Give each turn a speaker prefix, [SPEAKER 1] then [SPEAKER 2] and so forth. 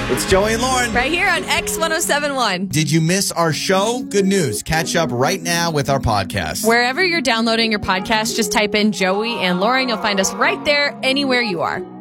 [SPEAKER 1] It's Joey and Lauren.
[SPEAKER 2] Right here on X1071.
[SPEAKER 1] Did you miss our show? Good news. Catch up right now with our podcast.
[SPEAKER 2] Wherever you're downloading your podcast, just type in Joey and Lauren. You'll find us right there, anywhere you are.